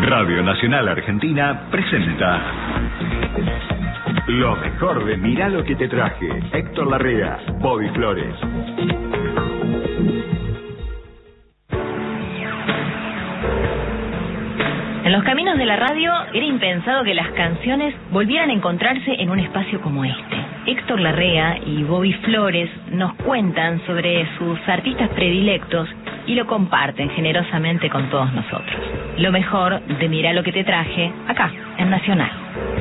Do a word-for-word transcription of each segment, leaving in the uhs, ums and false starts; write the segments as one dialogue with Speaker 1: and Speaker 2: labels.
Speaker 1: Radio Nacional Argentina presenta lo mejor de Mirá lo que te traje. Héctor Larrea, Bobby Flores.
Speaker 2: En los caminos de la radio era impensado que las canciones volvieran a encontrarse en un espacio como este. Héctor Larrea y Bobby Flores nos cuentan sobre sus artistas predilectos y lo comparten generosamente con todos nosotros. Lo mejor de Mirá lo que te traje, acá, en Nacional.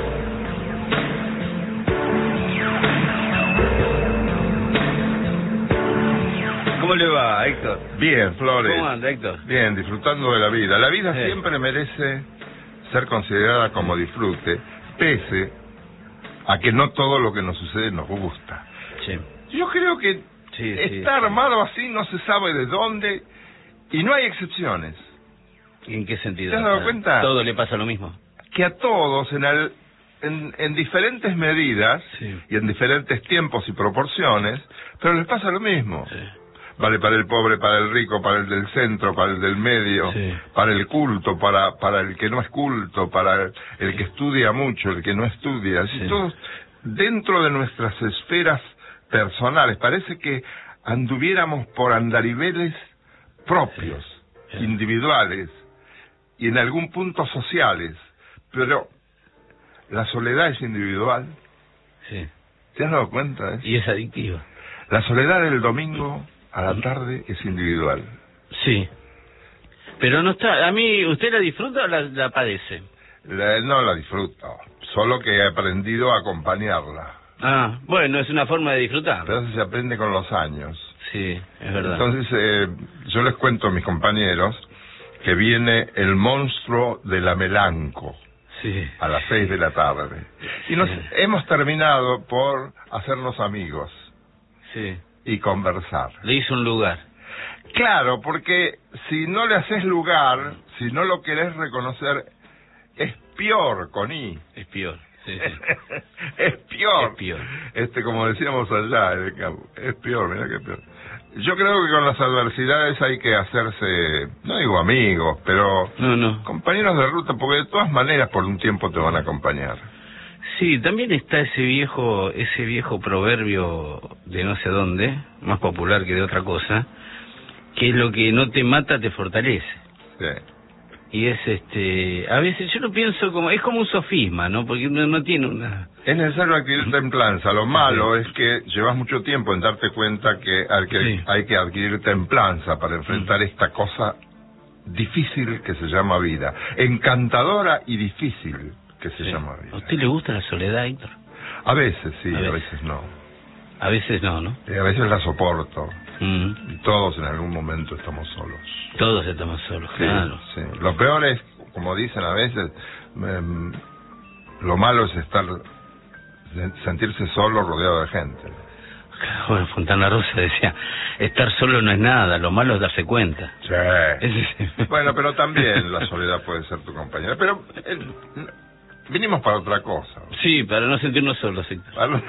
Speaker 3: ¿Cómo le va, Héctor?
Speaker 4: Bien, Flores.
Speaker 3: ¿Cómo anda, Héctor?
Speaker 4: Bien, disfrutando de la vida. La vida
Speaker 3: Sí.
Speaker 4: siempre merece ser considerada como disfrute, pese a que no todo lo que nos sucede nos gusta.
Speaker 3: Sí.
Speaker 4: Yo creo que
Speaker 3: Sí,
Speaker 4: está
Speaker 3: sí,
Speaker 4: armado así, no se sabe de dónde, y no hay excepciones.
Speaker 3: ¿En qué sentido?
Speaker 4: ¿Te has dado cuenta?
Speaker 3: ¿Todo le pasa lo mismo?
Speaker 4: Que a todos, en, el, en, en diferentes medidas,
Speaker 3: Sí.
Speaker 4: y en diferentes tiempos y proporciones, pero les pasa lo mismo.
Speaker 3: Sí.
Speaker 4: Vale para el pobre, para el rico, para el del centro, para el del medio,
Speaker 3: Sí.
Speaker 4: para el culto, para para el que no es culto, para el, el que estudia mucho, el que no estudia. Así
Speaker 3: Sí.
Speaker 4: todos dentro de nuestras esferas personales. Parece que anduviéramos por andariveles propios,
Speaker 3: Sí. Sí.
Speaker 4: individuales y en algún punto sociales. Pero la soledad es individual.
Speaker 3: Sí.
Speaker 4: ¿Te has dado cuenta de eso?
Speaker 3: Y es adictiva.
Speaker 4: La soledad del domingo a la tarde es individual.
Speaker 3: Sí. Pero no está... A mí, ¿usted la disfruta o la, la padece?
Speaker 4: La- no la disfruto, solo que he aprendido a acompañarla.
Speaker 3: Ah, bueno, es una forma de disfrutar.
Speaker 4: Pero eso se aprende con los años.
Speaker 3: Sí, es verdad.
Speaker 4: Entonces, eh, yo les cuento a mis compañeros que viene el monstruo de la Melanco
Speaker 3: Sí.
Speaker 4: a las seis de la tarde. Y nos
Speaker 3: Sí.
Speaker 4: hemos terminado por hacernos amigos
Speaker 3: Sí.
Speaker 4: y conversar.
Speaker 3: Le hizo un lugar.
Speaker 4: Claro, porque si no le haces lugar, si no lo querés reconocer, es peor con I.
Speaker 3: Es peor. Sí, sí.
Speaker 4: Es peor.
Speaker 3: Es peor.
Speaker 4: Este, como decíamos allá en el campo, es peor, mira qué peor. Yo creo que con las adversidades hay que hacerse, no digo amigos, pero
Speaker 3: No, no.
Speaker 4: compañeros de ruta, porque de todas maneras por un tiempo te van a acompañar.
Speaker 3: Sí, también está ese viejo ese viejo proverbio de no sé dónde, más popular que de otra cosa, que es lo que no te mata te fortalece.
Speaker 4: Sí.
Speaker 3: Y es este, a veces yo lo pienso como, es como un sofisma, ¿no? Porque uno no tiene una...
Speaker 4: Es necesario adquirir templanza. Lo malo es que llevas mucho tiempo en darte cuenta que hay que,
Speaker 3: Sí.
Speaker 4: hay que adquirir templanza para enfrentar esta cosa difícil que se llama vida. Encantadora y difícil que se
Speaker 3: Sí.
Speaker 4: llama
Speaker 3: ¿A
Speaker 4: vida.
Speaker 3: usted le gusta la soledad, Héctor?
Speaker 4: A veces sí,
Speaker 3: A
Speaker 4: a
Speaker 3: veces.
Speaker 4: veces no.
Speaker 3: A veces no, ¿no?
Speaker 4: Y a veces la soporto.
Speaker 3: Mm.
Speaker 4: Y todos en algún momento estamos solos.
Speaker 3: Todos estamos solos,
Speaker 4: Sí,
Speaker 3: claro.
Speaker 4: sí. Lo peor es, como dicen a veces, em, lo malo es estar, sentirse solo rodeado de gente.
Speaker 3: Bueno, Fontana Rosa decía, estar solo no es nada, lo malo es darse cuenta.
Speaker 4: Sí.
Speaker 3: Ese sí.
Speaker 4: Bueno, pero también la soledad puede ser tu compañera. Pero eh, vinimos para otra cosa.
Speaker 3: Sí, para no sentirnos solos, Héctor.
Speaker 4: Para-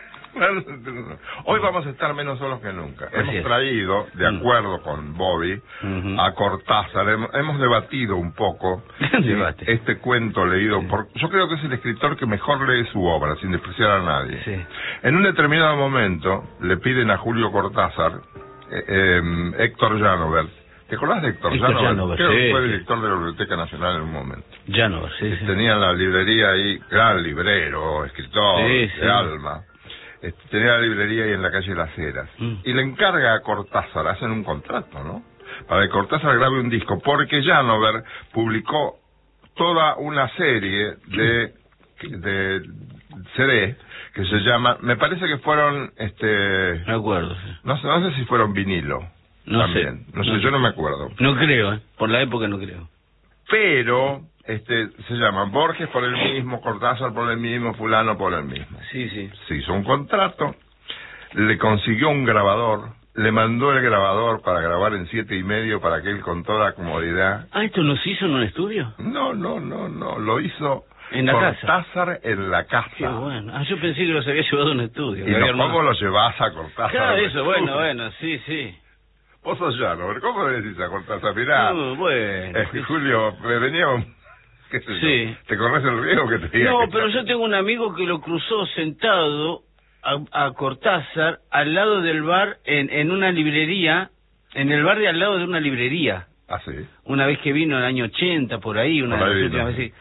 Speaker 4: Hoy vamos a estar menos solos que nunca.
Speaker 3: Así
Speaker 4: Hemos
Speaker 3: es.
Speaker 4: traído, de
Speaker 3: Mm.
Speaker 4: acuerdo con Bobby,
Speaker 3: Ujú.
Speaker 4: a Cortázar. Hemos, hemos debatido un poco
Speaker 3: Debate.
Speaker 4: este cuento leído
Speaker 3: Sí.
Speaker 4: por... Yo creo que es el escritor que mejor lee su obra, sin despreciar a nadie.
Speaker 3: Sí.
Speaker 4: En un determinado momento le piden a Julio Cortázar, eh, eh, Héctor Janover. ¿Te acordás de Héctor,
Speaker 3: Héctor
Speaker 4: Janover?
Speaker 3: Janover,
Speaker 4: Creo que
Speaker 3: sí,
Speaker 4: fue
Speaker 3: sí.
Speaker 4: director de la Biblioteca Nacional en un momento.
Speaker 3: Ya no, sí, sí.
Speaker 4: Tenía la librería ahí, gran librero, escritor,
Speaker 3: Sí,
Speaker 4: de
Speaker 3: sí.
Speaker 4: alma. Este, tenía la librería ahí en la calle Las Heras.
Speaker 3: Mm.
Speaker 4: Y le encarga a Cortázar, hacen un contrato, ¿no? Para que Cortázar grabe un disco, porque Janover publicó toda una serie de, de C D que se llama, me parece que fueron, este,
Speaker 3: Me acuerdo, sí.
Speaker 4: no sé, no sé si fueron vinilo.
Speaker 3: No
Speaker 4: también.
Speaker 3: sé.
Speaker 4: No sé,
Speaker 3: No
Speaker 4: yo
Speaker 3: sé.
Speaker 4: no me acuerdo.
Speaker 3: No creo, ¿eh? Por la época no creo.
Speaker 4: Pero este se llaman Borges por el mismo, Cortázar por el mismo, fulano por el mismo.
Speaker 3: Sí, sí.
Speaker 4: Se hizo un contrato, le consiguió un grabador, le mandó el grabador para grabar en siete y medio para que él con toda comodidad.
Speaker 3: Ah, ¿esto nos hizo en un estudio?
Speaker 4: No, no, no, no, lo hizo
Speaker 3: En la
Speaker 4: Cortázar
Speaker 3: casa.
Speaker 4: en la casa.
Speaker 3: Qué bueno. Ah, yo pensé que los había llevado a un estudio.
Speaker 4: Y
Speaker 3: que había
Speaker 4: no, ¿cómo
Speaker 3: armado.
Speaker 4: lo llevas a Cortázar?
Speaker 3: Claro, eso, bueno, bueno, sí, sí.
Speaker 4: Vos sos llano, ¿cómo le decís a Cortázar? Mirá,
Speaker 3: Uh, bueno.
Speaker 4: es que Julio, me venía un, ¿Qué sé
Speaker 3: Sí.
Speaker 4: yo? ¿Te corres el riesgo que te diga
Speaker 3: No,
Speaker 4: que
Speaker 3: pero
Speaker 4: está-
Speaker 3: yo tengo un amigo que lo cruzó sentado a, a Cortázar al lado del bar, en, en una librería, en el bar de al lado de una librería.
Speaker 4: Ah, sí.
Speaker 3: Una vez que vino en el año ochenta, por ahí, una
Speaker 4: Por
Speaker 3: de
Speaker 4: ahí
Speaker 3: las
Speaker 4: vino.
Speaker 3: últimas veces.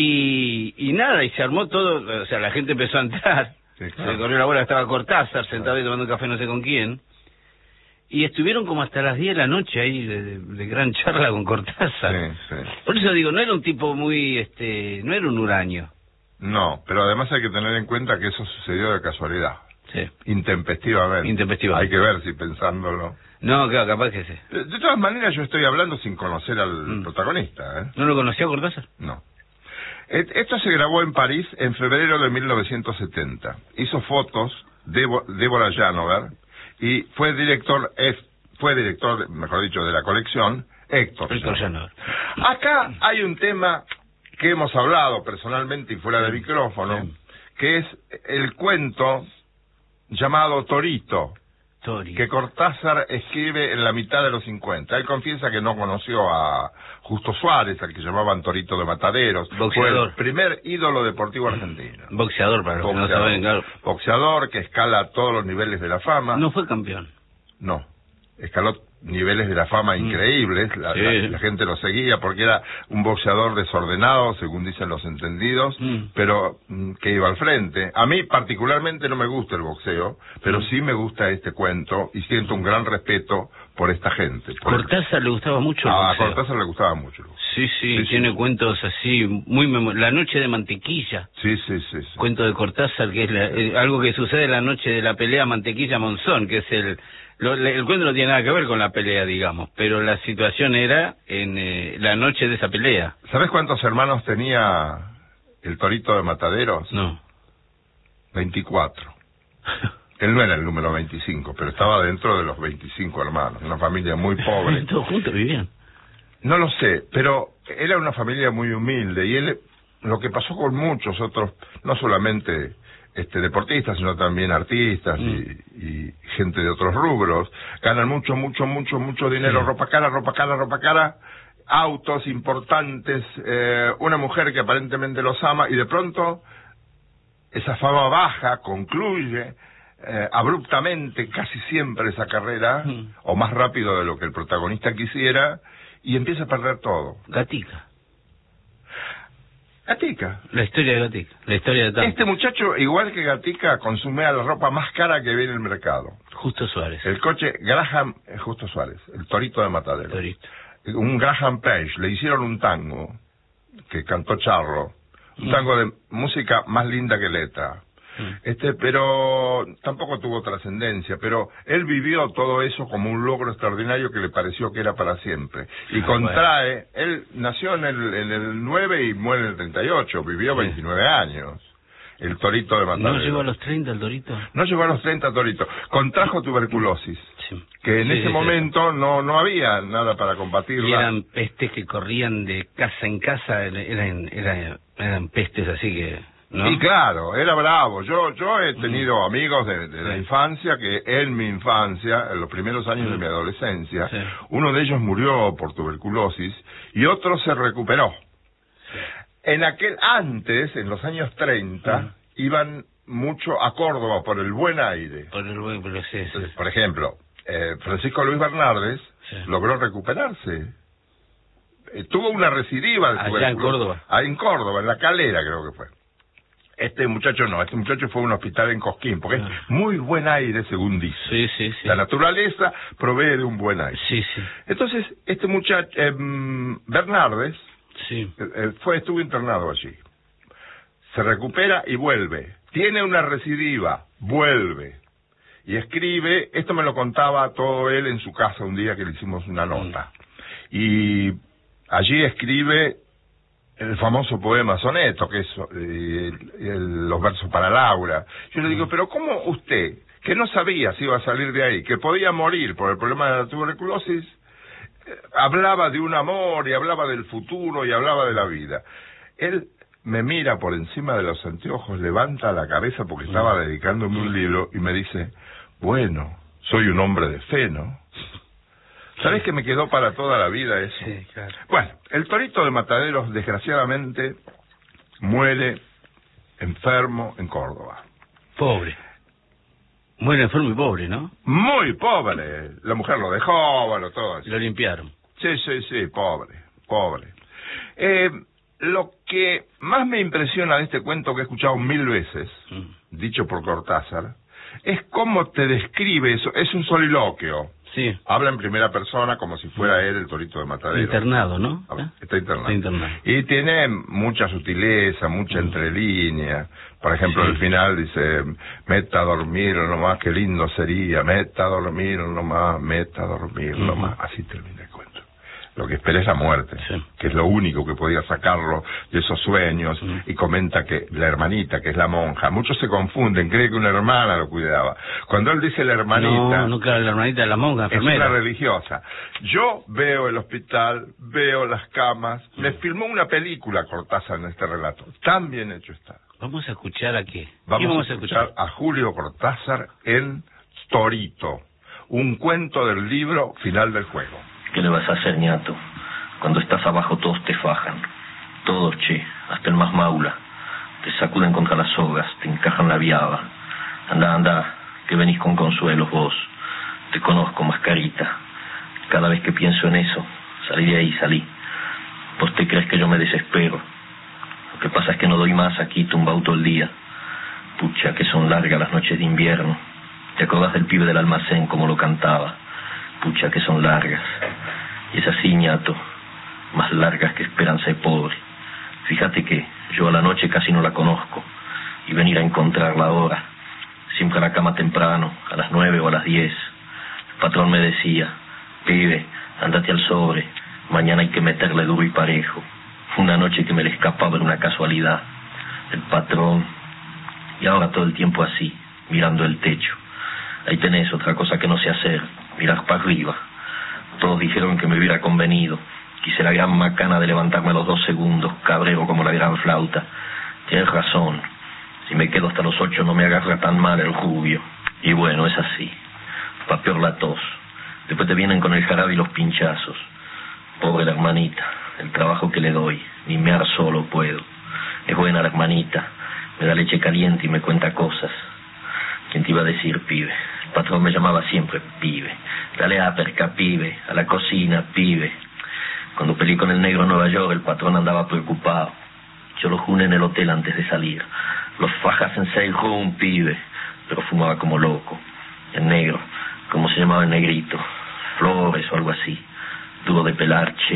Speaker 3: Y, y nada, y se armó todo, o sea, la gente empezó a entrar.
Speaker 4: Sí, claro.
Speaker 3: Se corrió la bola, estaba Cortázar sentado ahí tomando un café no sé con quién. Y estuvieron como hasta las diez de la noche ahí de, de- de gran charla con Cortázar.
Speaker 4: Sí, sí.
Speaker 3: Por eso digo, no era un tipo muy, este, no era un huraño.
Speaker 4: No, pero además hay que tener en cuenta que eso sucedió de casualidad,
Speaker 3: Sí.
Speaker 4: intempestivamente.
Speaker 3: Intempestivamente.
Speaker 4: Hay que ver si pensándolo.
Speaker 3: No, claro, capaz que sí.
Speaker 4: De, de todas maneras, yo estoy hablando sin conocer al
Speaker 3: Mm.
Speaker 4: protagonista, ¿eh?
Speaker 3: ¿No lo conoció Cortázar?
Speaker 4: No. Et- Esto se grabó en París en febrero de mil novecientos setenta. Hizo fotos Debo- Débora Janover y fue director, es, fue director, mejor dicho, de la colección Héctor
Speaker 3: Héctor
Speaker 4: Janover.
Speaker 3: Janover.
Speaker 4: Acá hay un tema que hemos hablado personalmente y fuera de micrófono,
Speaker 3: Sí.
Speaker 4: que es el cuento llamado Torito,
Speaker 3: Tori.
Speaker 4: que Cortázar escribe en la mitad de los cincuenta. Él confiesa que no conoció a Justo Suárez, al que llamaban Torito de Mataderos.
Speaker 3: Boxeador.
Speaker 4: Fue el primer ídolo deportivo argentino.
Speaker 3: Boxeador, para los que no
Speaker 4: Boxeador.
Speaker 3: saben, claro.
Speaker 4: Boxeador que escala todos los niveles de la fama.
Speaker 3: No fue campeón.
Speaker 4: No, escaló niveles de la fama
Speaker 3: Mm.
Speaker 4: increíbles, la,
Speaker 3: Sí.
Speaker 4: la- la gente lo seguía porque era un boxeador desordenado, según dicen los entendidos,
Speaker 3: Mm.
Speaker 4: pero mm, que iba al frente. A mí particularmente no me gusta el boxeo, pero
Speaker 3: Mm.
Speaker 4: sí me gusta este cuento y siento un gran respeto por esta gente. Por el-
Speaker 3: Cortázar le gustaba mucho el
Speaker 4: a
Speaker 3: boxeo.
Speaker 4: Cortázar le gustaba mucho el boxeo.
Speaker 3: Sí, sí,
Speaker 4: Sí, sí.
Speaker 3: tiene cuentos así, muy memo- La noche de mantequilla,
Speaker 4: Sí, sí, sí. sí.
Speaker 3: cuento de Cortázar, que es la- eh, algo que sucede la noche de la pelea Mantequilla-Monzón, que es el... lo- le- el cuento no tiene nada que ver con la pelea, digamos, pero la situación era en eh, la noche de esa pelea.
Speaker 4: ¿Sabes cuántos hermanos tenía el Torito de Mataderos?
Speaker 3: No.
Speaker 4: veinticuatro. Él no era el número veinticinco, pero estaba dentro de los veinticinco hermanos, una familia muy pobre.
Speaker 3: Todos juntos vivían.
Speaker 4: No lo sé, pero era una familia muy humilde y él, lo que pasó con muchos otros, no solamente este deportistas, sino también artistas
Speaker 3: Mm.
Speaker 4: y, y gente de otros rubros, ganan mucho, mucho, mucho, mucho dinero,
Speaker 3: Sí.
Speaker 4: ropa cara, ropa cara, ropa cara, autos importantes, eh, una mujer que aparentemente los ama y de pronto esa fama baja, concluye eh, abruptamente casi siempre esa carrera,
Speaker 3: Mm.
Speaker 4: o más rápido de lo que el protagonista quisiera, y empieza a perder todo.
Speaker 3: Gatica.
Speaker 4: Gatica.
Speaker 3: La historia de Gatica. La historia de Tanto.
Speaker 4: Este muchacho, igual que Gatica, consumía la ropa más cara que ve en el mercado.
Speaker 3: Justo Suárez.
Speaker 4: El coche Graham, eh, Justo Suárez, el Torito de Matadero.
Speaker 3: Torito.
Speaker 4: Un Graham Page, le hicieron un tango que cantó Charlo, un
Speaker 3: Mm.
Speaker 4: tango de música más linda que letra.
Speaker 3: Mm.
Speaker 4: Este, pero tampoco tuvo trascendencia, pero él vivió todo eso como un logro extraordinario que le pareció que era para siempre. Y
Speaker 3: Ah,
Speaker 4: contrae, él nació en el, en el nueve y muere en el treinta y ocho, vivió
Speaker 3: Sí.
Speaker 4: veintinueve años. El Torito de Matadero.
Speaker 3: ¿No llegó a los treinta el Torito?
Speaker 4: No llegó a los treinta, Torito. Contrajo tuberculosis,
Speaker 3: Sí.
Speaker 4: que en
Speaker 3: Sí,
Speaker 4: ese
Speaker 3: sí, sí.
Speaker 4: momento no no había nada para combatirla.
Speaker 3: Y eran pestes que corrían de casa en casa, eran, eran, eran pestes así que... ¿no?
Speaker 4: Y claro, era bravo. Yo yo he tenido
Speaker 3: Mm.
Speaker 4: amigos de, de la
Speaker 3: Sí.
Speaker 4: infancia que en mi infancia, en los primeros años de
Speaker 3: Mm.
Speaker 4: mi adolescencia,
Speaker 3: Sí.
Speaker 4: uno de ellos murió por tuberculosis y otro se recuperó. En aquel antes, en los años treinta,
Speaker 3: Mm.
Speaker 4: iban mucho a Córdoba por el buen aire.
Speaker 3: Por el buen proceso.
Speaker 4: Entonces, por ejemplo, eh, Francisco Luis Bernardes
Speaker 3: Sí.
Speaker 4: logró recuperarse. Eh, tuvo una recidiva de
Speaker 3: Allá en
Speaker 4: tuberculosis.
Speaker 3: Córdoba.
Speaker 4: Ah, en Córdoba, en La Calera creo que fue. Este muchacho no, este muchacho fue a un hospital en Cosquín, porque
Speaker 3: Ah.
Speaker 4: es muy buen aire, según dice.
Speaker 3: Sí, sí, sí.
Speaker 4: La naturaleza provee de un buen aire.
Speaker 3: Sí, sí.
Speaker 4: Entonces, este muchacho, eh, Bernardes,
Speaker 3: Sí.
Speaker 4: eh, eh, fue, estuvo internado allí. Se recupera y vuelve. Tiene una recidiva, vuelve. Y escribe, esto me lo contaba todo él en su casa un día que le hicimos una nota. Y allí escribe el famoso poema Soneto, que es eh, el- el- los versos para Laura. Yo le digo, pero ¿cómo usted, que no sabía si iba a salir de ahí, que podía morir por el problema de la tuberculosis, eh, hablaba de un amor y hablaba del futuro y hablaba de la vida? Él me mira por encima de los anteojos, levanta la cabeza porque estaba dedicándome un libro y me dice, bueno, soy un hombre de fe, ¿no? ¿Sabés que me quedó para toda la vida eso?
Speaker 3: Sí, claro.
Speaker 4: Bueno, el Torito de Mataderos, desgraciadamente, muere enfermo en Córdoba.
Speaker 3: Pobre. Muere enfermo y pobre, ¿no?
Speaker 4: Muy pobre. La mujer lo dejó, bueno, todo eso.
Speaker 3: Lo limpiaron.
Speaker 4: Sí, sí, sí, pobre, pobre. Eh, lo que más me impresiona de este cuento que he escuchado mil veces, mm. dicho por Cortázar, es cómo te describe eso. Es un soliloquio.
Speaker 3: Sí.
Speaker 4: Habla en primera persona como si fuera él el Torito de Mataderos.
Speaker 3: Internado, ¿no?
Speaker 4: Está internado.
Speaker 3: Está internado.
Speaker 4: Y tiene mucha sutileza, mucha mm. entrelínea. Por ejemplo,
Speaker 3: sí.
Speaker 4: al final dice, meta a dormir nomás, qué lindo sería, meta a dormir nomás, meta a dormir uh-huh. nomás. Así termina el cuento. Lo que espera es la muerte, sí. que es lo único que podía sacarlo de esos sueños, uh-huh. y comenta que la hermanita, que es la monja, muchos se confunden, creen que una hermana lo cuidaba. Cuando él dice la hermanita...
Speaker 3: No, no, claro, la hermanita de la monja, enfermera.
Speaker 4: Es una religiosa. Yo veo el hospital, veo las camas, uh-huh. me filmó una película Cortázar en este relato, tan bien hecho está.
Speaker 3: Vamos a escuchar a qué.
Speaker 4: Vamos,
Speaker 3: vamos
Speaker 4: a escuchar, escuchar a Julio Cortázar en Torito, un cuento del libro Final del Juego.
Speaker 5: ¿Qué le vas a hacer, ñato? Cuando estás abajo todos te fajan. Todos, che, hasta el más maula. Te sacuden contra las sogas, te encajan la viaba. Anda, anda, que venís con consuelos vos. Te conozco, mascarita. Cada vez que pienso en eso, salí de ahí, salí. Vos te crees que yo me desespero. Lo que pasa es que no doy más aquí, tumbado todo el día. Pucha, que son largas las noches de invierno. ¿Te acordás del pibe del almacén como lo cantaba? Pucha, que son largas. Y es así, ñato, más largas que esperanza de pobre. Fíjate que yo a la noche casi no la conozco. Y venir a encontrarla ahora, siempre a la cama temprano, a las nueve o a las diez. El patrón me decía, pibe, ándate al sobre, mañana hay que meterle duro y parejo. Una noche que me le escapaba era una casualidad. El patrón, y ahora todo el tiempo así, mirando el techo. Ahí tenés otra cosa que no sé hacer, mirar para arriba. Todos dijeron que me hubiera convenido. Quise la gran macana de levantarme a los dos segundos, cabrero como la gran flauta. Tienes razón, si me quedo hasta los ocho no me agarra tan mal el rubio. Y bueno, es así, pa' peor la tos. Después te vienen con el jarabe y los pinchazos. Pobre la hermanita, el trabajo que le doy, ni mear solo puedo. Es buena la hermanita, me da leche caliente y me cuenta cosas. ¿Quién te iba a decir, pibe? El patrón me llamaba siempre pibe. Dale a perca, pibe, a la cocina, pibe. Cuando peleé con el negro en Nueva York, el patrón andaba preocupado. Yo lo juné en el hotel antes de salir. Los fajas en seis room, pibe. Pero fumaba como loco. El negro, ¿cómo se llamaba el negrito? Flores o algo así. Duro de pelarche.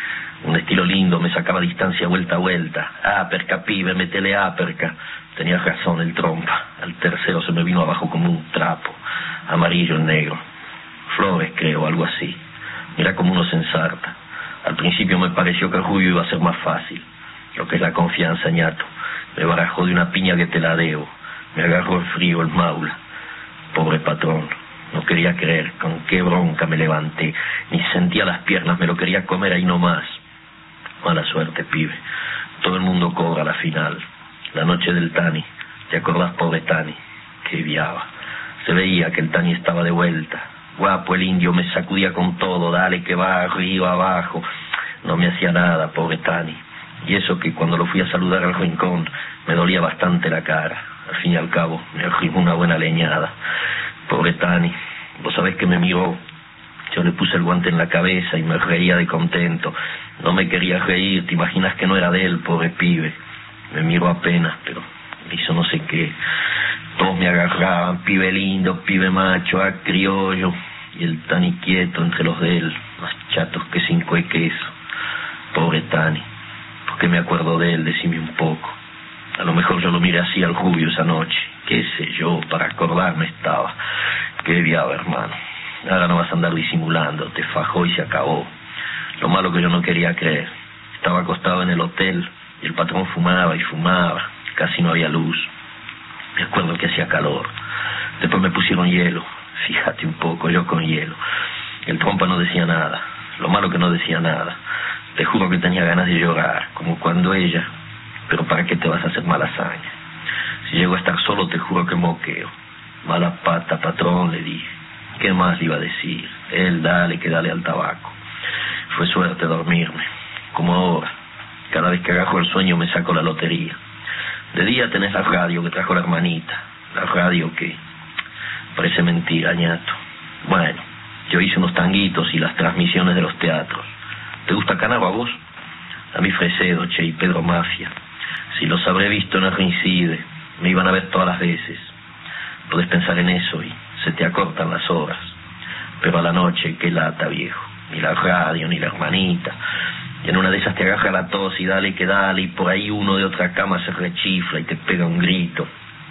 Speaker 5: Un estilo lindo, me sacaba distancia vuelta a vuelta. Ah, perca, pibe, métele a perca. Tenía razón el trompa. Al tercero se me vino abajo como un trapo. Amarillo el negro. Flores, creo, algo así. Mira cómo uno se ensarta. Al principio me pareció que el rubio iba a ser más fácil. Lo que es la confianza, ñato. Me barajó de una piña que te la debo. Me agarró el frío, el maula. Pobre patrón. No quería creer con qué bronca me levanté. Ni sentía las piernas, me lo quería comer ahí nomás. Mala suerte, pibe. Todo el mundo cobra la final. La noche del Tani. ¿Te acordás, pobre Tani? Qué viaba. Se veía que el Tani estaba de vuelta. Guapo el indio, me sacudía con todo. Dale que va, arriba, abajo. No me hacía nada, pobre Tani. Y eso que cuando lo fui a saludar al rincón, me dolía bastante la cara. Al fin y al cabo, me arrimó una buena leñada. Pobre Tani, vos sabés que me miró. Yo le puse el guante en la cabeza y me reía de contento. No me quería reír, te imaginas que no era de él, pobre pibe. Me miró apenas, pero me hizo no sé qué. Todos me agarraban, pibe lindo, pibe macho, ah, criollo. Y el Tani quieto entre los de él, más chatos que cinco de queso. Pobre Tani, ¿por qué me acuerdo de él? Decime un poco. A lo mejor yo lo miré así al rubio esa noche. Qué sé yo, para acordarme estaba. Qué viaba, hermano. Ahora no vas a andar disimulando, te fajó y se acabó. Lo malo que yo no quería creer. Estaba acostado en el hotel y el patrón fumaba y fumaba. Casi no había luz. Me acuerdo que hacía calor. Después me pusieron hielo. Fíjate un poco, yo con hielo. El trompa no decía nada. Lo malo que no decía nada. Te juro que tenía ganas de llorar, como cuando ella... Pero ¿para qué te vas a hacer mala hazaña? Si llego a estar solo, te juro que moqueo. Mala pata, patrón, le dije. ¿Qué más le iba a decir? Él, dale, que dale al tabaco. Fue suerte dormirme, como ahora. Cada vez que agarro el sueño me saco la lotería. De día tenés la radio que trajo la hermanita. La radio que... parece mentira, ñato. Bueno, yo hice unos tanguitos y las transmisiones de los teatros. ¿Te gusta Canaro a vos? A mí Fresedo, che, y Pedro Mafia. Si los habré visto en el Reincide, me iban a ver todas las veces. Podés pensar en eso y se te acortan las horas. Pero a la noche, qué lata, viejo. Ni la radio, ni la hermanita. Y en una de esas te agarra la tos y dale que dale, y por ahí uno de otra cama se rechifla y te pega un grito.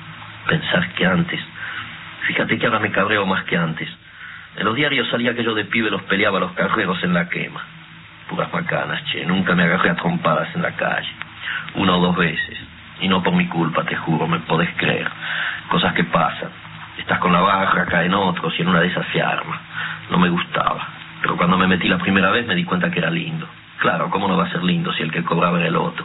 Speaker 5: Pensar que antes... Fíjate que ahora me cabreo más que antes. En los diarios salía que yo de pibe los peleaba a los carreros en la quema. Puras macanas, che. Nunca me agarré a trompadas en la calle. Una o dos veces. Y no por mi culpa, te juro, me podés creer. Cosas que pasan. Estás con la barra, caen otros y en una de esas se arma. No me gustaba. Pero cuando me metí la primera vez me di cuenta que era lindo. Claro, ¿cómo no va a ser lindo si el que cobraba era el otro?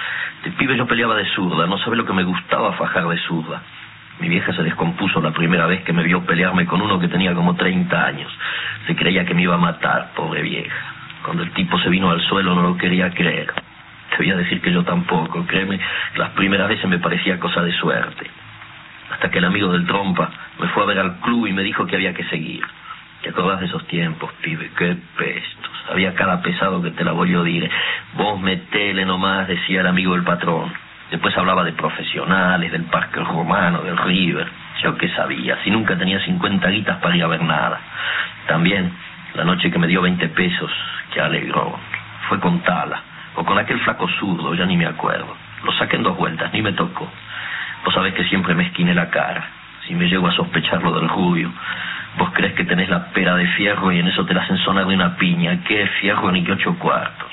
Speaker 5: De pibe yo peleaba de zurda. No sabe lo que me gustaba fajar de zurda. Mi vieja se descompuso la primera vez que me vio pelearme con uno que tenía como treinta años. Se creía que me iba a matar, pobre vieja. Cuando el tipo se vino al suelo no lo quería creer. Te voy a decir que yo tampoco, créeme, las primeras veces me parecía cosa de suerte. Hasta que el amigo del trompa me fue a ver al club y me dijo que había que seguir. ¿Te acordás de esos tiempos, pibe? ¡Qué pestos! Había cada pesado que te la voy a decir. Vos metele nomás, decía el amigo del patrón. Después hablaba de profesionales, del Parque Romano, del River. Yo qué sabía, si nunca tenía cincuenta guitas para ir a ver nada. También, la noche que me dio veinte pesos, que alegró, fue con Tala, o con aquel flaco zurdo, ya ni me acuerdo. Lo saqué en dos vueltas, ni me tocó. Vos sabés que siempre me esquiné la cara. Si me llego a sospechar lo del rubio, vos creés que tenés la pera de fierro y en eso te la hacen sonar de una piña. ¿Qué fierro ni qué ocho cuartos?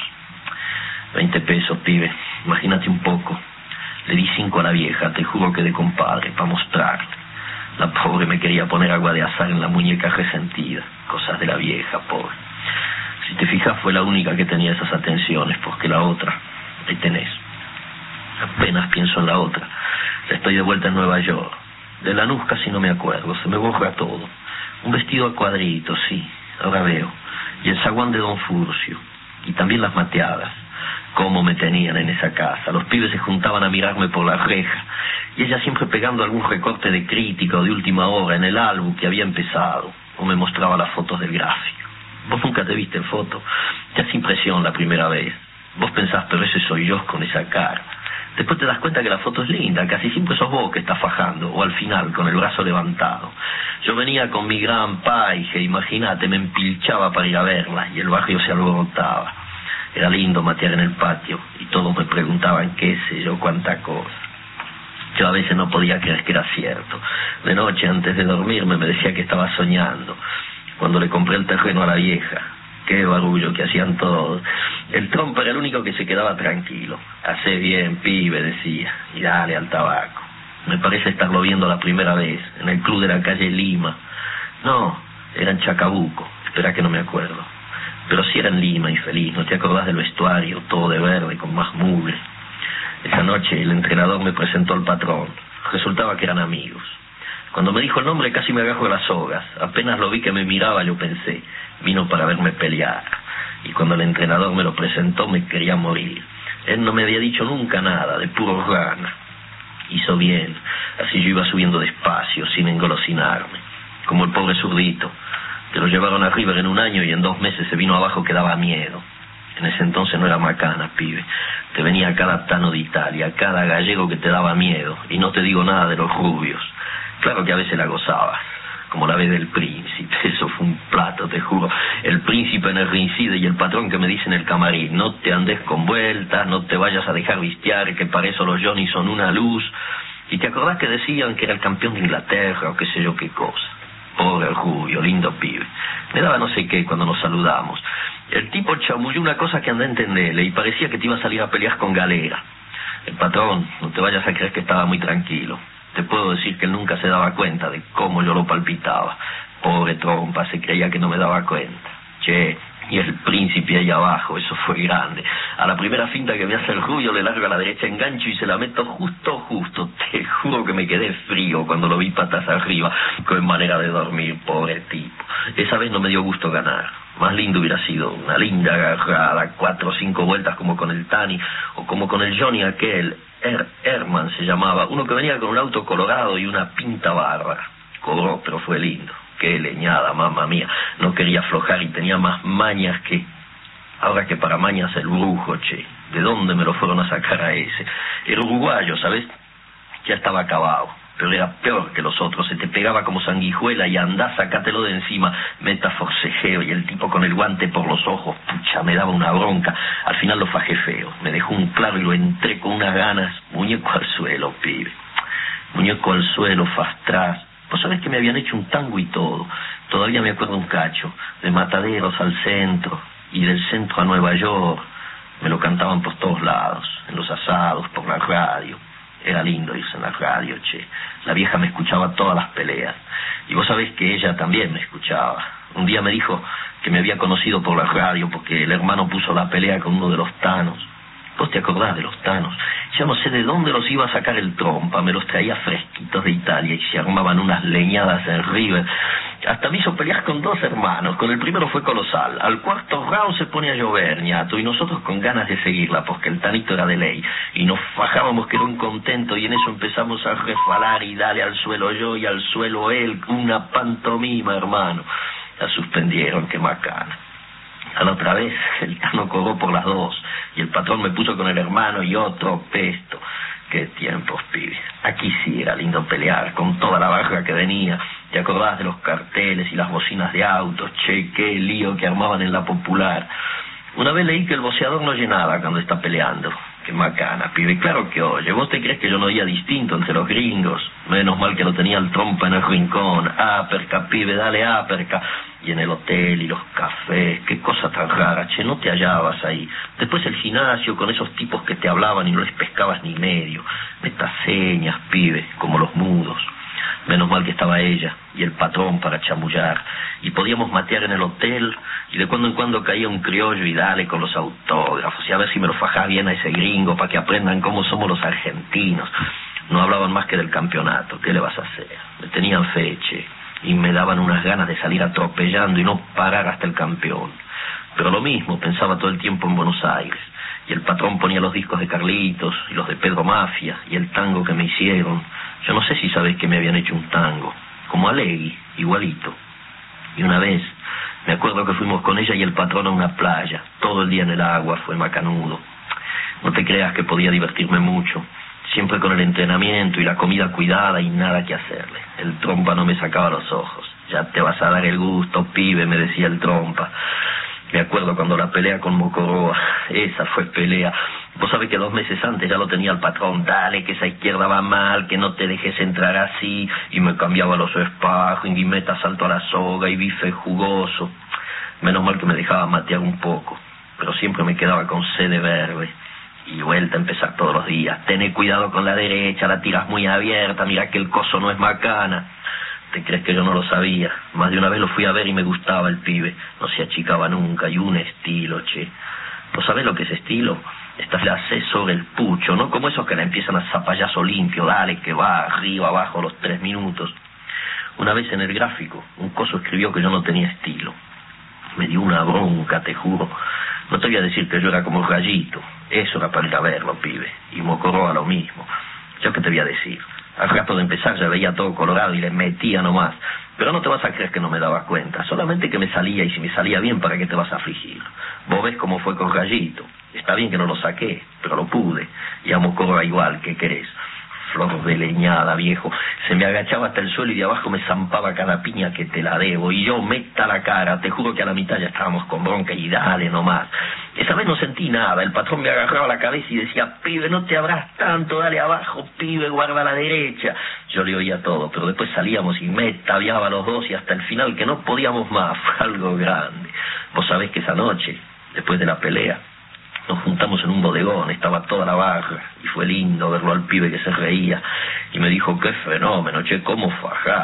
Speaker 5: Veinte pesos, pibe, imagínate un poco. Le di cinco a la vieja, te juro que de compadre, para mostrarle. La pobre me quería poner agua de azar en la muñeca resentida. Cosas de la vieja, pobre. Si te fijas, fue la única que tenía esas atenciones, porque la otra, ahí tenés. Apenas pienso en la otra. Estoy de vuelta en Nueva York. De Lanús casi no me acuerdo, se me borra todo. Un vestido a cuadritos, sí, ahora veo. Y el zaguán de Don Furcio. Y también las mateadas. Cómo me tenían en esa casa. Los pibes se juntaban a mirarme por la reja. Y ella siempre pegando algún recorte de crítica o de última hora en el álbum que había empezado. O me mostraba las fotos del gráfico. Vos nunca te viste en foto. Te hace impresión la primera vez. Vos pensás, pero ese soy yo con esa cara. Después te das cuenta que la foto es linda. Casi siempre sos vos que estás fajando. O al final, con el brazo levantado. Yo venía con mi gran paige. Imagínate, me empilchaba para ir a verla. Y el barrio se alborotaba. Era lindo matear en el patio y todos me preguntaban qué sé yo, cuánta cosa. Yo a veces no podía creer que era cierto. De noche, antes de dormirme, me decía que estaba soñando. Cuando le compré el terreno a la vieja, qué barullo que hacían todos. El trompa era el único que se quedaba tranquilo. Hacé bien, pibe, decía, y dale al tabaco. Me parece estarlo viendo la primera vez, en el club de la calle Lima. No, era en Chacabuco, espera que no me acuerdo. Pero si era en Lima y feliz, ¿no te acordás del vestuario, todo de verde, con más mugre? Esa noche el entrenador me presentó al patrón. Resultaba que eran amigos. Cuando me dijo el nombre casi me agarro las sogas. Apenas lo vi que me miraba, yo pensé, vino para verme pelear. Y cuando el entrenador me lo presentó me quería morir. Él no me había dicho nunca nada, de puro gana. Hizo bien, así yo iba subiendo despacio, sin engolosinarme. Como el pobre zurdito. Que lo llevaron a River en un año y en dos meses se vino abajo que daba miedo. En ese entonces no era macana, pibe. Te venía cada tano de Italia, cada gallego que te daba miedo. Y no te digo nada de los rubios. Claro que a veces la gozabas, como la vez del príncipe. Eso fue un plato, te juro. El príncipe en el Reincide y el patrón que me dice en el camarín: no te andes con vueltas, no te vayas a dejar vistiar, que para eso los Johnny son una luz. Y te acordás que decían que era el campeón de Inglaterra o qué sé yo qué cosa. Pobre el rubio, lindo pibe. Me daba no sé qué cuando nos saludamos. El tipo chamulló una cosa que andé a entenderle y parecía que te iba a salir a pelear con Galera. El patrón, no te vayas a creer que estaba muy tranquilo. Te puedo decir que él nunca se daba cuenta de cómo yo lo palpitaba. Pobre trompa, se creía que no me daba cuenta. Che, Y el príncipe ahí abajo, eso fue grande. A la primera finta que me hace el rubio le largo a la derecha, engancho y se la meto justo, justo. Te juro que me quedé frío cuando lo vi patas arriba, con manera de dormir, pobre tipo. Esa vez no me dio gusto ganar. Más lindo hubiera sido una linda agarrada, cuatro o cinco vueltas como con el Tani, o como con el Johnny aquel, er, Herman se llamaba, uno que venía con un auto colorado y una pinta bárbara. Cobró, pero fue lindo. Qué leñada, mamá mía. No quería aflojar y tenía más mañas que... Ahora que para mañas el brujo, che. ¿De dónde me lo fueron a sacar a ese? El uruguayo, ¿sabes? Ya estaba acabado. Pero era peor que los otros. Se te pegaba como sanguijuela y andá, sácatelo de encima. Meta forcejeo y el tipo con el guante por los ojos. Pucha, me daba una bronca. Al final lo fajé feo. Me dejó un claro y lo entré con unas ganas. Muñeco al suelo, pibe. Muñeco al suelo, fastraz. Vos sabés que me habían hecho un tango y todo. Todavía me acuerdo un cacho. De Mataderos al centro. Y del centro a Nueva York. Me lo cantaban por todos lados. En los asados, por la radio. Era lindo irse en la radio, che. La vieja me escuchaba todas las peleas. Y vos sabés que ella también me escuchaba. Un día me dijo que me había conocido por la radio porque el hermano puso la pelea con uno de los tanos. ¿Vos te acordás de los tanos? Ya no sé de dónde los iba a sacar el trompa, me los traía fresquitos de Italia y se armaban unas leñadas en River. Hasta me hizo pelear con dos hermanos, con el primero fue colosal. Al cuarto round se pone a llover, ñato, y nosotros con ganas de seguirla, porque el tanito era de ley. Y nos fajábamos que era un contento, y en eso empezamos a resbalar y dale al suelo yo y al suelo él, una pantomima, hermano. La suspendieron, qué macana. A la otra vez, el Tano cobró por las dos, y el patrón me puso con el hermano y otro pesto. Qué tiempos, pibe. Aquí sí era lindo pelear, con toda la barra que venía. ¿Te acordás de los carteles y las bocinas de autos? Che, qué lío que armaban en la Popular. Una vez leí que el boceador no llenaba cuando está peleando. Qué macana, pibe. Claro que oye, ¿vos te crees que yo no oía distinto entre los gringos? Menos mal que lo tenía el trompa en el rincón. Aperca, pibe, dale aperca. Y en el hotel y los cafés, qué cosa tan rara, che, no te hallabas ahí. Después el gimnasio con esos tipos que te hablaban y no les pescabas ni medio. Metas señas, pibe, como los mudos. Menos mal que estaba ella y el patrón para chamullar. Y podíamos matear en el hotel y de cuando en cuando caía un criollo y dale con los autógrafos y a ver si me lo fajaba bien a ese gringo para que aprendan cómo somos los argentinos. No hablaban más que del campeonato, ¿qué le vas a hacer? Me tenían feche y me daban unas ganas de salir atropellando y no parar hasta el campeón. Pero lo mismo, pensaba todo el tiempo en Buenos Aires. Y el patrón ponía los discos de Carlitos y los de Pedro Mafia y el tango que me hicieron. Yo no sé si sabés que me habían hecho un tango, como Alegui, igualito. Y una vez, me acuerdo que fuimos con ella y el patrón a una playa, todo el día en el agua, fue macanudo. No te creas que podía divertirme mucho, siempre con el entrenamiento y la comida cuidada y nada que hacerle. El trompa no me sacaba los ojos. Ya te vas a dar el gusto, pibe, me decía el trompa. Me acuerdo cuando la pelea con Mocoroa, esa fue pelea. Vos sabés que dos meses antes ya lo tenía el patrón, dale, que esa izquierda va mal, que no te dejes entrar así, y me cambiaba los espajos, y meta salto a la soga, y bife jugoso. Menos mal que me dejaba matear un poco, pero siempre me quedaba con sed verde. Y vuelta a empezar todos los días, tené cuidado con la derecha, la tiras muy abierta, mira que el coso no es macana. ¿Te crees que yo no lo sabía? Más de una vez lo fui a ver y me gustaba el pibe. No se achicaba nunca, y un estilo, che. ¿Vos sabés lo que es estilo? Esta la hace sobre el pucho, ¿no? Como esos que la empiezan a zapallazo limpio, dale, que va arriba, abajo, los tres minutos. Una vez en el gráfico, un coso escribió que yo no tenía estilo. Me dio una bronca, te juro. No te voy a decir que yo era como Rayito. Eso era para ir a verlo, pibe. Y Mocoroa lo mismo. ¿Yo qué te voy a decir? Al rato de empezar ya veía todo colorado y le metía nomás. Pero no te vas a creer que no me daba cuenta. Solamente que me salía, y si me salía bien, ¿para qué te vas a afligir? Vos ves cómo fue con Rayito. Está bien que no lo saqué, pero lo pude. Y a Mocoroa igual, ¿qué querés? Flor de leñada, viejo. Se me agachaba hasta el suelo y de abajo me zampaba cada piña que te la debo. Y yo, meta la cara, te juro que a la mitad ya estábamos con bronca y dale nomás. Esa vez no sentí nada. El patrón me agarraba la cabeza y decía, pibe, no te abras tanto, dale abajo, pibe, guarda a la derecha. Yo le oía todo, pero después salíamos y me tabiaba los dos y hasta el final que no podíamos más. Fue algo grande. Vos sabés que esa noche, después de la pelea, nos juntamos en un bodegón, estaba toda la barra, y fue lindo verlo al pibe que se reía, y me dijo, qué fenómeno, che, cómo fajás.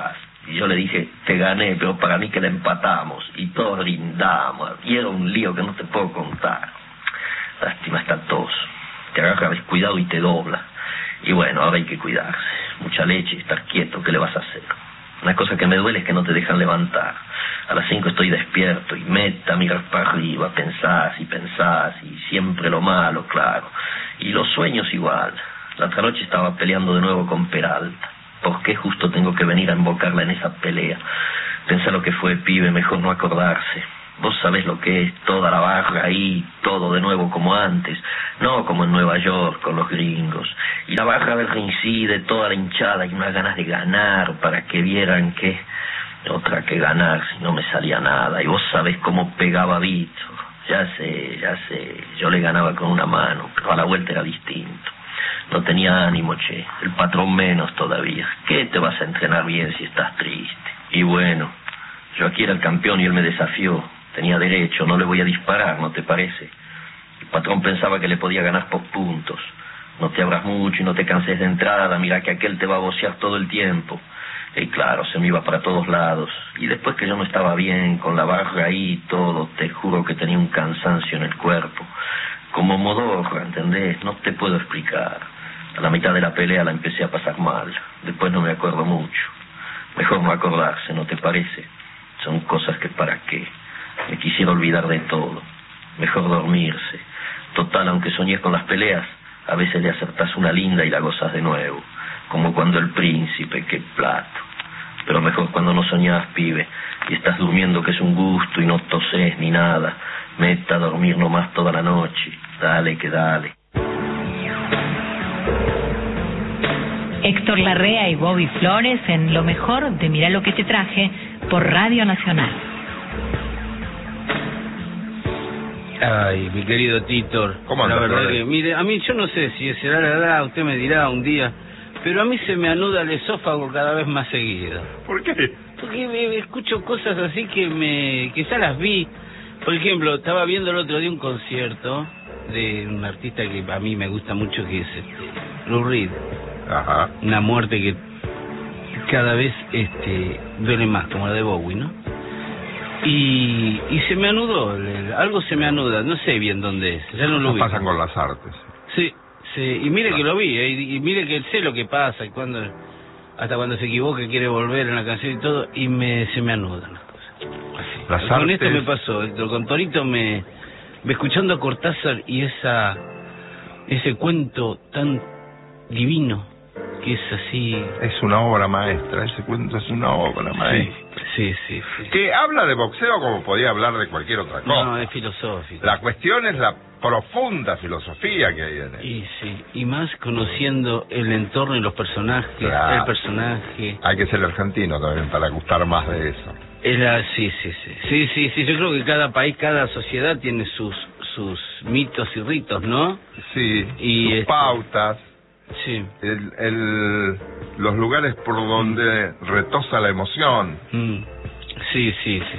Speaker 5: Y yo le dije, te gané, pero para mí que la empatamos. Y todos brindamos. Y era un lío que no te puedo contar. Lástima esta tos. Te agarra descuidado y te dobla. Y bueno, ahora hay que cuidarse. Mucha leche y estar quieto, ¿qué le vas a hacer? Una cosa que me duele es que no te dejan levantar. A las cinco estoy despierto y meta, miras para arriba, pensás y pensás y siempre lo malo, claro. Y los sueños igual. La otra noche estaba peleando de nuevo con Peralta. ¿Por qué justo tengo que venir a invocarla en esa pelea? Pensá lo que fue, pibe, mejor no acordarse. Vos sabés lo que es toda la barra ahí, todo de nuevo como antes, no como en Nueva York con los gringos. Y la barra del reincide, toda la hinchada y unas ganas de ganar para que vieran que otra que ganar si no me salía nada. Y vos sabés cómo pegaba Víctor. Ya sé, ya sé, yo le ganaba con una mano, pero a la vuelta era distinto. No tenía ánimo, che, el patrón menos todavía. ¿Qué te vas a entrenar bien si estás triste? Y bueno, yo aquí era el campeón y él me desafió. Tenía derecho, no le voy a disparar, ¿no te parece? El patrón pensaba que le podía ganar por puntos. No te abras mucho y no te canses de entrada, mira que aquel te va a vocear todo el tiempo. Y claro, se me iba para todos lados. Y después que yo no estaba bien, con la barra ahí y todo, te juro que tenía un cansancio en el cuerpo. Como modorra, ¿entendés? No te puedo explicar. A la mitad de la pelea la empecé a pasar mal. Después no me acuerdo mucho. Mejor no acordarse, ¿no te parece? Son cosas que para qué. Me quisiera olvidar de todo. Mejor dormirse. Total, aunque soñés con las peleas, a veces le acertás una linda y la gozas de nuevo. Como cuando el príncipe, qué plato. Pero mejor cuando no soñás, pibe, y estás durmiendo, que es un gusto, y no tosés ni nada. Meta a dormir nomás toda la noche. Dale que dale.
Speaker 2: Héctor Larrea y Bobby Flores en Lo Mejor de Mirá Lo Que Te Traje por Radio Nacional.
Speaker 3: Ay, mi querido Titor,
Speaker 4: ¿Cómo anda,
Speaker 3: la verdad
Speaker 4: Flores?
Speaker 3: que, mire, a mí yo no sé si será la edad, usted me dirá un día, pero a mí se me anuda el esófago cada vez más seguido.
Speaker 4: ¿Por qué?
Speaker 3: Porque me, escucho cosas así que me que ya las vi. Por ejemplo, estaba viendo el otro día un concierto de un artista que a mí me gusta mucho, que es este, Lou Reed.
Speaker 4: Ajá.
Speaker 3: Una muerte que cada vez este duele más, como la de Bowie, ¿no? Y, y se me anudó, el- algo se me anuda, no sé bien dónde es, ya no lo
Speaker 4: Eso
Speaker 3: vi.
Speaker 4: pasa con las artes.
Speaker 3: Sí, sí, y mire que lo vi, eh, y, y mire que sé lo que pasa, y cuando, hasta cuando se equivoca quiere volver en la canción y todo, y me se me anudan las cosas. Así.
Speaker 4: Las
Speaker 3: Con
Speaker 4: artes-
Speaker 3: esto me pasó, Héctor, con Torito me, me escuchando a Cortázar y esa ese cuento tan divino, que es así...
Speaker 4: Es una obra maestra, ese cuento es una obra maestra.
Speaker 3: Sí, sí, sí.
Speaker 4: Que habla de boxeo como podía hablar de cualquier otra cosa.
Speaker 3: No, es filosófico.
Speaker 4: La cuestión es la profunda filosofía que hay en él.
Speaker 3: Y sí, y más conociendo el entorno y los personajes,
Speaker 4: Claro.
Speaker 3: el personaje.
Speaker 4: Hay que ser argentino también para gustar más de eso.
Speaker 3: Era, sí, sí, sí, sí, sí, sí, yo creo que cada país, cada sociedad tiene sus sus mitos y ritos, ¿no?
Speaker 4: Sí,
Speaker 3: Y
Speaker 4: sus
Speaker 3: este-
Speaker 4: pautas,
Speaker 3: Sí.
Speaker 4: el, el, los lugares por donde retosa la emoción.
Speaker 3: Mm. Sí, sí, sí.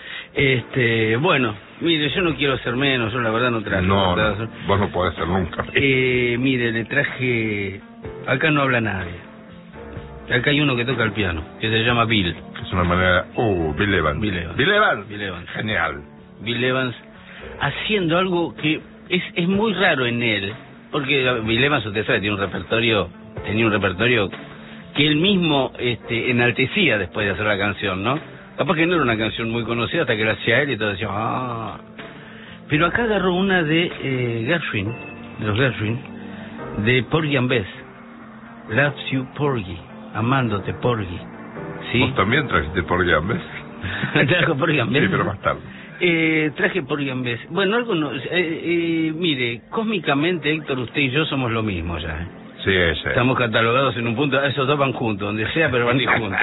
Speaker 3: Este, bueno, mire, yo no quiero ser menos, yo la verdad no traje.
Speaker 4: No,
Speaker 3: ¿verdad?
Speaker 4: no, vos no podés ser nunca.
Speaker 3: Eh, mire, le traje... Acá no habla nadie. Acá hay uno que toca el piano, que se llama Bill.
Speaker 4: Es una manera... Uh, Bill Evans.
Speaker 3: Bill Evans.
Speaker 4: Bill Evans.
Speaker 3: Bill Evans.
Speaker 4: Genial.
Speaker 3: Bill Evans haciendo algo que es es muy raro en él, porque Bill Evans, usted sabe, tiene un repertorio, tenía un repertorio que él mismo este, enaltecía después de hacer la canción, ¿no? Capaz que no era una canción muy conocida hasta que la hacía él y todos decían, ah. Pero acá agarró una de eh, Gershwin, de los Gershwin, de Porgy and Bess, Loves You Porgy, amándote Porgy, ¿sí?
Speaker 4: Vos también trajiste por Gambes.
Speaker 3: Trajo Porgy and Bess.
Speaker 4: Sí, pero más tarde.
Speaker 3: Eh, traje Porgy and Bess. Bueno, algo no... Eh, eh, mire, cósmicamente, Héctor, usted y yo somos lo mismo ya. ¿eh?
Speaker 4: Sí, ese.
Speaker 3: Estamos catalogados en un punto... Esos dos van juntos, donde sea, pero van a ir juntos.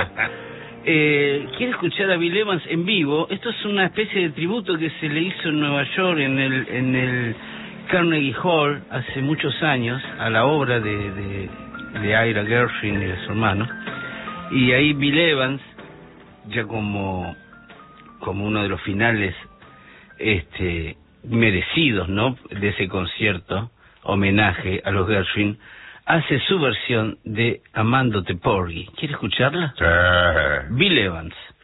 Speaker 3: Eh, ¿Quiere escuchar a Bill Evans en vivo? Esto es una especie de tributo que se le hizo en Nueva York, en el, en el Carnegie Hall, hace muchos años, a la obra de, de, de Ira Gershwin y de su hermano. Y ahí Bill Evans, ya como... como uno de los finales este merecidos, ¿no?, de ese concierto, homenaje a los Gershwin, hace su versión de Amándote Porgy. ¿Quiere escucharla?
Speaker 4: Sí.
Speaker 3: Bill Evans.